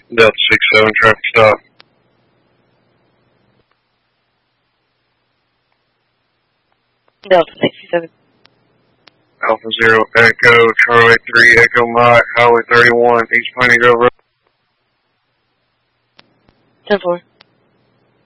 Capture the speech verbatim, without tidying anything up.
Delta six seven, traffic stop. Delta sixty-seven. Alpha Zero Echo, Charlie three Echo Mike, Highway thirty-one, East Piney Grove Road. ten four.